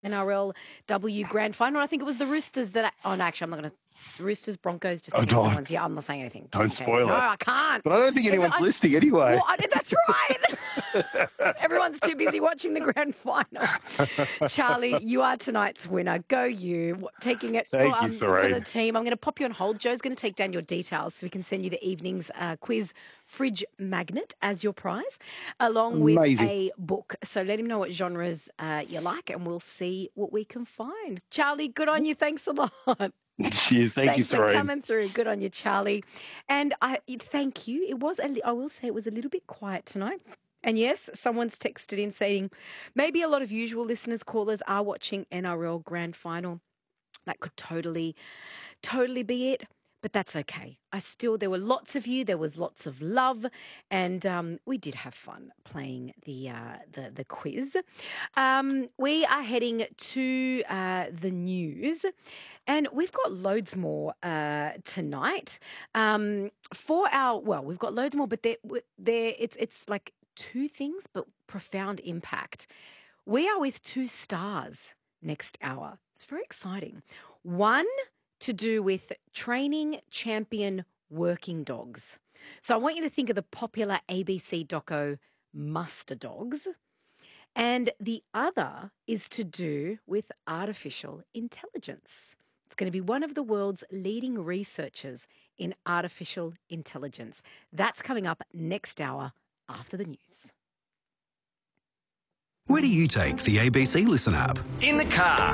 NRLW Grand Final. I think it was the Roosters that... Oh, no, actually, I'm not going to... Roosters, Broncos, just in case anyone's here. I'm not saying anything. Don't spoil it. No, I can't. But I don't think anyone's listening anyway. Well, that's right. Everyone's too busy watching the grand final. Charlie, you are tonight's winner. Go you. Taking it Thank you, for Serene. the team. I'm going to pop you on hold. Joe's going to take down your details so we can send you the evening's quiz fridge magnet as your prize, along with a book. So let him know what genres you like and we'll see what we can find. Charlie, good on you. Thanks a lot. Cheers. Thank you, Serene. Thanks for coming through. Good on you, Charlie. And thank you. I will say it was a little bit quiet tonight. And yes, someone's texted in saying maybe a lot of usual listeners, callers are watching NRL Grand Final. That could totally be it. But that's okay. There were lots of you. There was lots of love, and we did have fun playing the quiz. We are heading to the news, and we've got loads more tonight. We've got loads more, but it's like two things, but profound impact. We are with two stars next hour. It's very exciting. One to do with training champion working dogs. So I want you to think of the popular ABC doco Muster Dogs. And the other is to do with artificial intelligence. It's going to be one of the world's leading researchers in artificial intelligence. That's coming up next hour after the news. Where do you take the ABC Listen app? In the car.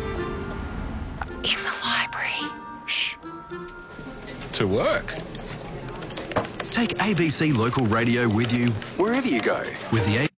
In the library. Shh. To work. Take ABC Local Radio with you wherever you go with the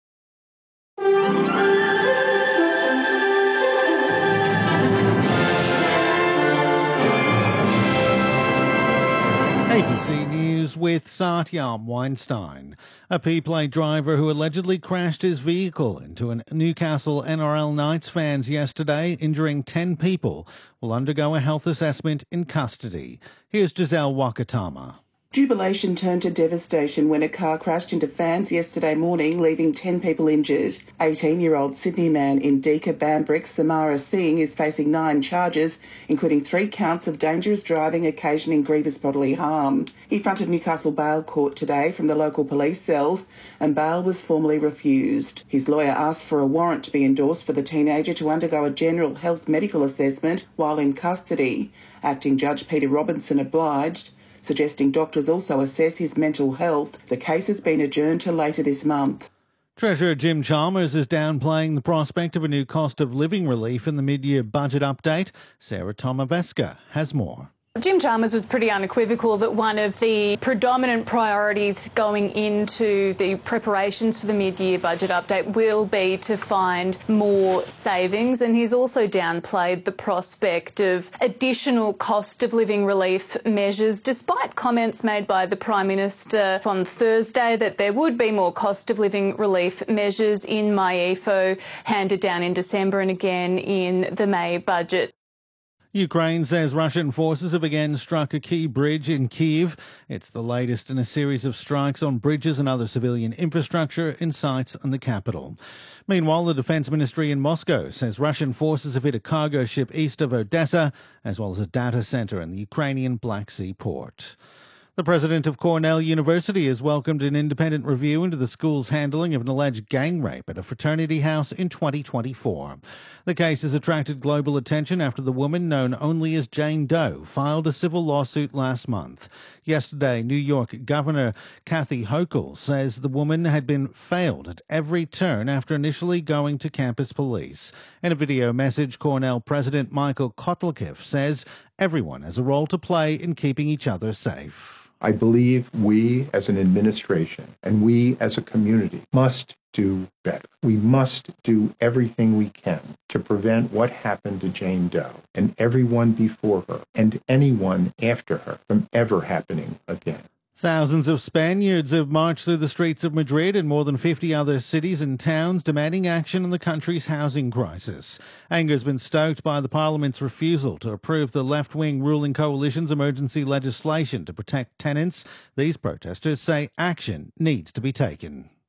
ABC News with Satyam Weinstein. A P-Play driver who allegedly crashed his vehicle into a Newcastle NRL Knights fans yesterday, injuring 10 people, will undergo a health assessment in custody. Here's Giselle Wakatama. Jubilation turned to devastation when a car crashed into fans yesterday morning, leaving 10 people injured. 18-year-old Sydney man Indika Bambrick Samara Singh is facing 9 charges, including 3 counts of dangerous driving occasioning grievous bodily harm. He fronted Newcastle Bail Court today from the local police cells, and bail was formally refused. His lawyer asked for a warrant to be endorsed for the teenager to undergo a general health medical assessment while in custody. Acting Judge Peter Robinson obliged, suggesting doctors also assess his mental health. The case has been adjourned to later this month. Treasurer Jim Chalmers is downplaying the prospect of a new cost of living relief in the mid-year budget update. Sarah Tomaveska has more. Jim Chalmers was pretty unequivocal that one of the predominant priorities going into the preparations for the mid-year budget update will be to find more savings, and he's also downplayed the prospect of additional cost of living relief measures, despite comments made by the Prime Minister on Thursday that there would be more cost of living relief measures in MyEFO handed down in December and again in the May budget. Ukraine says Russian forces have again struck a key bridge in Kyiv. It's the latest in a series of strikes on bridges and other civilian infrastructure in sites in the capital. Meanwhile, the Defence Ministry in Moscow says Russian forces have hit a cargo ship east of Odessa, as well as a data centre in the Ukrainian Black Sea port. The president of Cornell University has welcomed an independent review into the school's handling of an alleged gang rape at a fraternity house in 2024. The case has attracted global attention after the woman, known only as Jane Doe, filed a civil lawsuit last month. Yesterday, New York Governor Kathy Hochul says the woman had been failed at every turn after initially going to campus police. In a video message, Cornell President Michael Kotlikov says everyone has a role to play in keeping each other safe. I believe we as an administration and we as a community must do better. We must do everything we can to prevent what happened to Jane Doe and everyone before her and anyone after her from ever happening again. Thousands of Spaniards have marched through the streets of Madrid and more than 50 other cities and towns demanding action on the country's housing crisis. Anger has been stoked by the Parliament's refusal to approve the left-wing ruling coalition's emergency legislation to protect tenants. These protesters say action needs to be taken.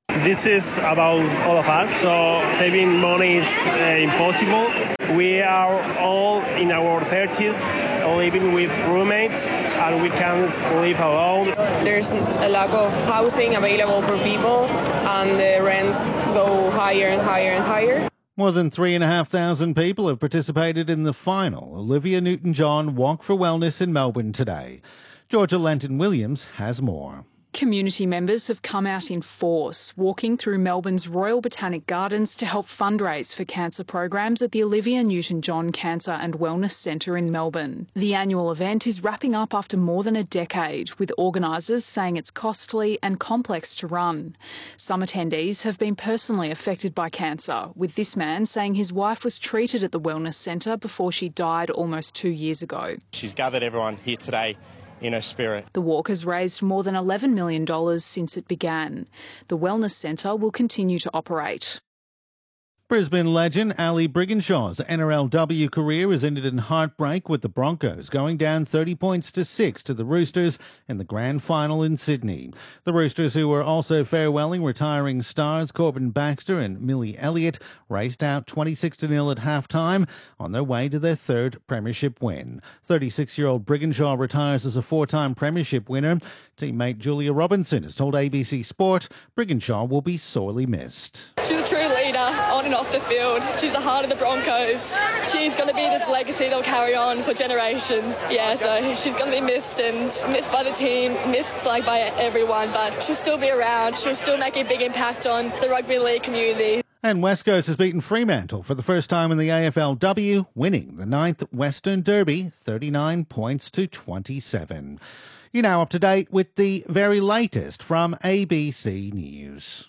This is about all of us, so saving money is impossible. We are all in our 30s, living with roommates, and we can't live alone. There's a lack of housing available for people, and the rents go higher and higher and higher. More than 3,500 people have participated in the final Olivia Newton-John Walk for Wellness in Melbourne today. Georgia Lenton-Williams has more. Community members have come out in force, walking through Melbourne's Royal Botanic Gardens to help fundraise for cancer programs at the Olivia Newton-John Cancer and Wellness Centre in Melbourne. The annual event is wrapping up after more than a decade, with organisers saying it's costly and complex to run. Some attendees have been personally affected by cancer, with this man saying his wife was treated at the Wellness Centre before she died almost 2 years ago. She's gathered everyone here today in her spirit. The walk has raised more than $11 million since it began. The Wellness Centre will continue to operate. Brisbane legend Ali Brigginshaw's NRLW career has ended in heartbreak, with the Broncos going down 30 points to 6 to the Roosters in the grand final in Sydney. The Roosters, who were also farewelling retiring stars Corbin Baxter and Millie Elliott, raced out 26-0 at half-time on their way to their third premiership win. 36-year-old Brigginshaw retires as a four-time premiership winner. Teammate Julia Robinson has told ABC Sport Brigginshaw will be sorely missed. She's a true leader on and off the field. She's the heart of the Broncos. She's going to be this legacy that'll carry on for generations. Yeah, so she's going to be missed, and missed by the team, missed by everyone, but she'll still be around. She'll still make a big impact on the rugby league community. And West Coast has beaten Fremantle for the first time in the AFLW, winning the 9th Western Derby 39 points to 27. You're now up to date with the very latest from ABC News.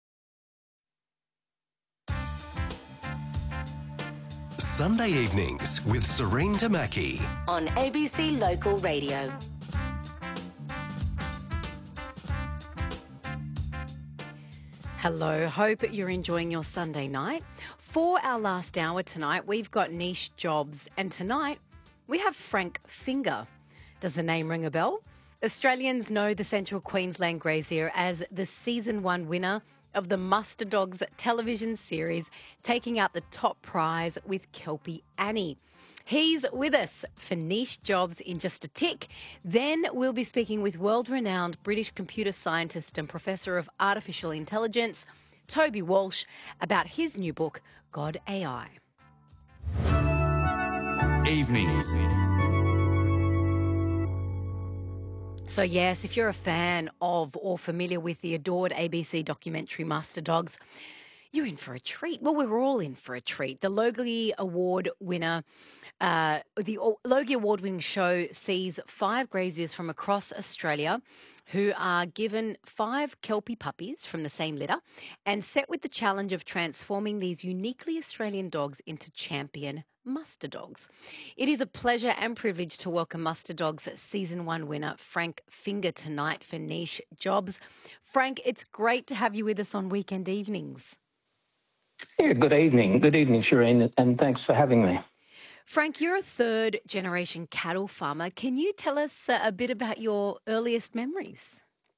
Sunday evenings with Serene Tamaki on ABC Local Radio. Hello, hope you're enjoying your Sunday night. For our last hour tonight, we've got niche jobs, and tonight we have Frank Finger. Does the name ring a bell? Australians know the Central Queensland Grazier as the Season 1 winner of the Muster Dogs television series, taking out the top prize with Kelpie Annie. He's with us for niche jobs in just a tick. Then we'll be speaking with world-renowned British computer scientist and Professor of Artificial Intelligence, Toby Walsh, about his new book, God AI. Evenings. So yes, if you're a fan of or familiar with the adored ABC documentary Muster Dogs, you're in for a treat. Well, we're all in for a treat. The Logie Award winner, the Logie Award-winning show sees 5 graziers from across Australia who are given 5 Kelpie puppies from the same litter and set with the challenge of transforming these uniquely Australian dogs into champion Muster Dogs. It is a pleasure and privilege to welcome Muster Dogs Season 1 winner Frank Finger tonight for Niche Jobs. Frank, it's great to have you with us on weekend evenings. Yeah, good evening. Good evening, Shireen, and thanks for having me. Frank, you're a third-generation cattle farmer. Can you tell us a bit about your earliest memories?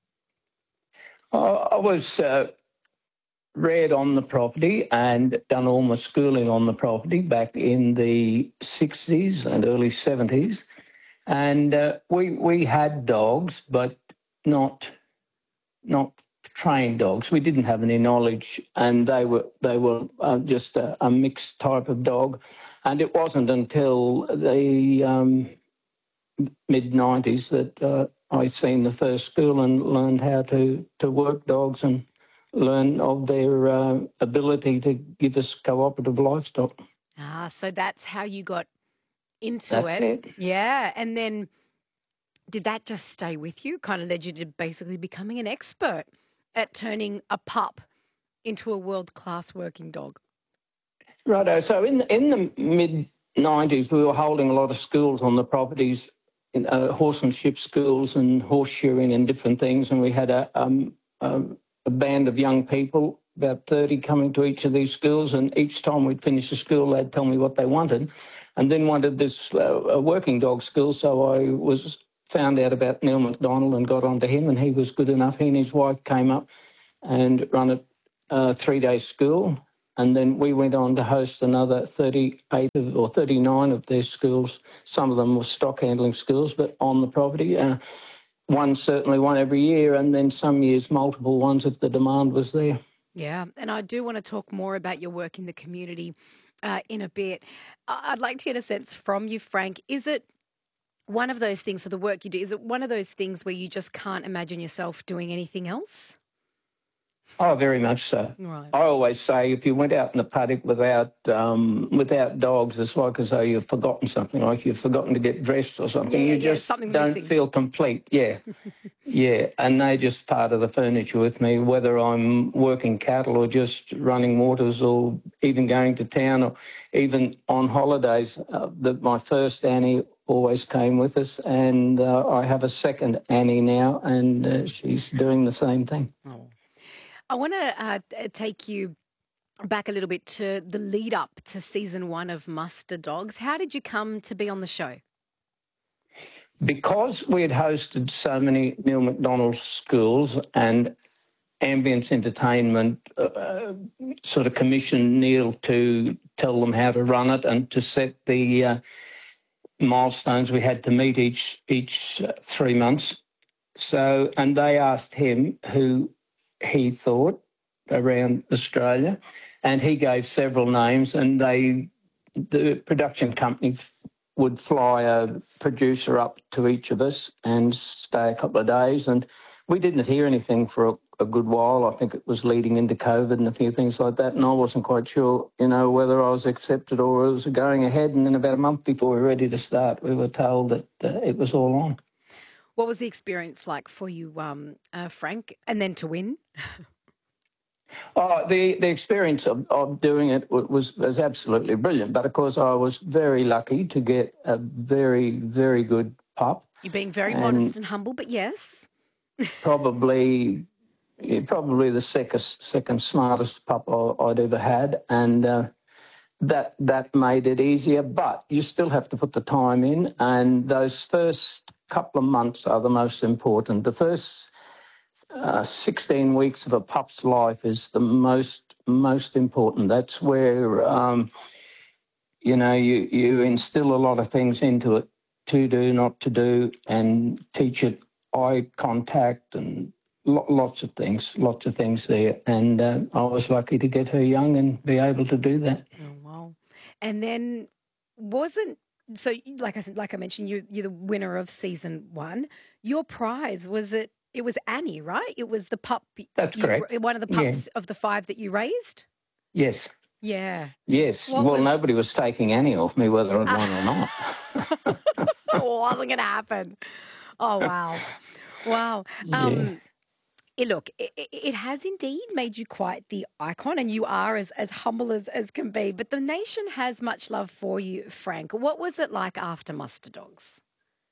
I was reared on the property and done all my schooling on the property back in the 60s and early 70s. And we had dogs, but not trained dogs. We didn't have any knowledge, and they were just a mixed type of dog. And it wasn't until the mid-90s that I seen the first school and learned how to work dogs and learn of their ability to give us cooperative livestock. Ah, so that's how you got into That's it. Yeah, and then did that just stay with you? Kind of led you to basically becoming an expert at turning a pup into a world-class working dog? Righto. So in the mid-90s, we were holding a lot of schools on the properties, horsemanship schools and horse shoeing and different things, and we had a band of young people, about 30, coming to each of these schools, and each time we'd finish a school, they'd tell me what they wanted, and then wanted this a working dog school, so I found out about Neil McDonald and got onto him, and he was good enough. He and his wife came up and run a 3-day school. And then we went on to host another 38 or 39 of their schools. Some of them were stock handling schools, but on the property. One every year, and then some years multiple ones if the demand was there. Yeah, and I do want to talk more about your work in the community in a bit. I'd like to get a sense from you, Frank. Is it one of those things, for the work you do, is it one of those things where you just can't imagine yourself doing anything else? Oh, very much so. Right. I always say if you went out in the paddock without dogs, it's like as though you've forgotten something, like you've forgotten to get dressed or something. You just don't missing. feel complete. Yeah, yeah. And they're just part of the furniture with me, whether I'm working cattle or just running waters or even going to town or even on holidays. My first Annie always came with us, and I have a second Annie now, and she's doing the same thing. Oh. I want to take you back a little bit to the lead up to season 1 of Muster Dogs. How did you come to be on the show? Because we had hosted so many Neil McDonald schools and Ambience Entertainment sort of commissioned Neil to tell them how to run it and to set the milestones we had to meet each 3 months. So, and they asked him who he thought around Australia, and he gave several names, and the production company would fly a producer up to each of us and stay a couple of days, and we didn't hear anything for a good while. I think it was leading into COVID and a few things like that, and I wasn't quite sure, whether I was accepted or it was going ahead, and then about a month before we were ready to start, we were told that it was all on. What was the experience like for you, Frank, and then to win? The experience of doing it was absolutely brilliant. But, of course, I was very lucky to get a very, very good pup. You're being very modest and humble, but yes. probably the second smartest pup I'd ever had. And that made it easier. But you still have to put the time in. And those first couple of months are the most important. The first 16 weeks of a pup's life is the most important. That's where you instill a lot of things into it, to do, not to do, and teach it eye contact and lots of things there. And I was lucky to get her young and be able to do that. Oh wow! And then so like I mentioned, you're the winner of season 1. Your prize was it was Annie, right? It was the pup. That's correct. One of the pups of the 5 that you raised? Yes. Yeah. Yes. Nobody was taking Annie off me, whether it won or not. It wasn't going to happen. Oh, wow. Wow. Look, it has indeed made you quite the icon, and you are as humble as can be. But the nation has much love for you, Frank. What was it like after Muster Dogs?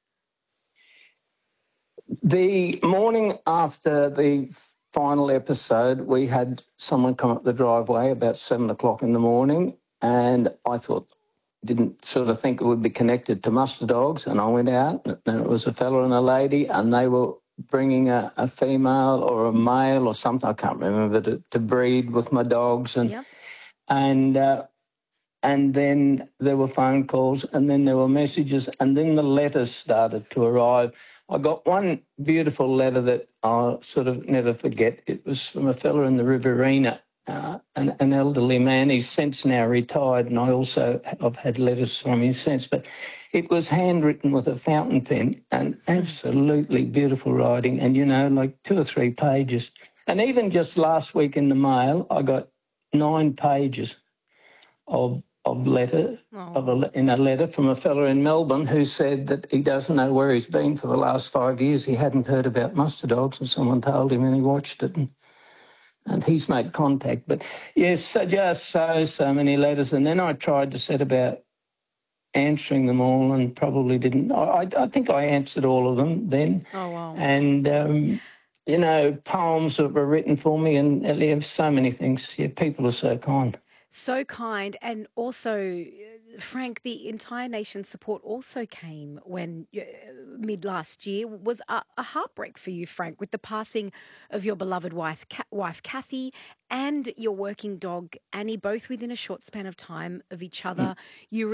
The morning after the final episode, we had someone come up the driveway about 7 o'clock in the morning, and I didn't sort of think it would be connected to Muster Dogs, and I went out, and it was a fella and a lady, and they were bringing a female or a male or something, I can't remember, to breed with my dogs. And then there were phone calls, and then there were messages, and then the letters started to arrive. I got one beautiful letter that I'll sort of never forget. It was from a fella in the Riverina, an elderly man. He's since now retired, and I've had letters from him since. But it was handwritten with a fountain pen and absolutely beautiful writing, and, like 2 or 3 pages. And even just last week in the mail, I got 9 pages of letter in a letter from a fella in Melbourne who said that he doesn't know where he's been for the last 5 years. He hadn't heard about Muster Dogs, and someone told him, and he watched it, and he's made contact. But yes, so many letters, and then I tried to set about answering them all, and probably didn't. I think I answered all of them then. Oh wow! And poems that were written for me, and so many things. Yeah, people are so kind. So kind. And also, Frank, the entire nation's support also came when mid last year was a heartbreak for you, Frank, with the passing of your beloved wife Kathy, and your working dog Annie, both within a short span of time of each other. You